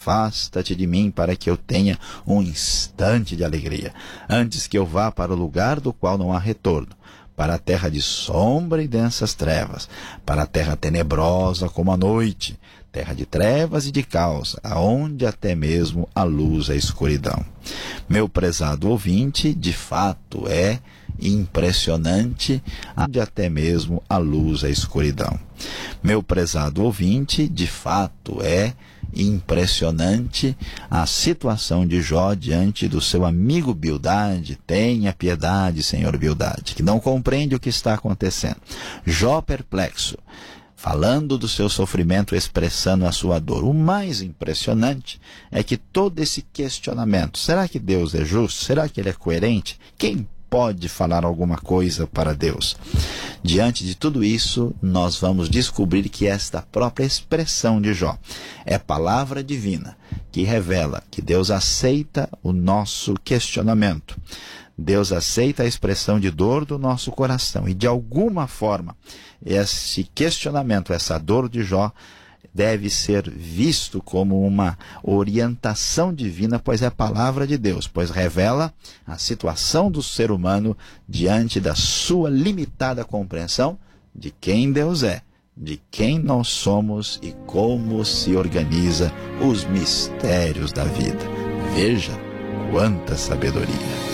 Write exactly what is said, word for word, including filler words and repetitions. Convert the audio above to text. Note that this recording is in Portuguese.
afasta-te de mim para que eu tenha um instante de alegria, antes que eu vá para o lugar do qual não há retorno, para a terra de sombra e densas trevas, para a terra tenebrosa como a noite, terra de trevas e de caos, aonde até mesmo a luz é escuridão. Meu prezado ouvinte, de fato é impressionante, onde até mesmo a luz é escuridão. Meu prezado ouvinte, de fato é impressionante a situação de Jó diante do seu amigo Bildade. Tenha piedade, Senhor Bildade, que não compreende o que está acontecendo. Jó perplexo, falando do seu sofrimento, expressando a sua dor. O mais impressionante é que todo esse questionamento, será que Deus é justo? Será que ele é coerente? Quem pode falar alguma coisa para Deus? Diante de tudo isso, nós vamos descobrir que esta própria expressão de Jó é palavra divina, que revela que Deus aceita o nosso questionamento. Deus aceita a expressão de dor do nosso coração. E de alguma forma, esse questionamento, essa dor de Jó, deve ser visto como uma orientação divina, pois é a palavra de Deus, pois revela a situação do ser humano diante da sua limitada compreensão de quem Deus é, de quem nós somos e como se organiza os mistérios da vida. Veja quanta sabedoria!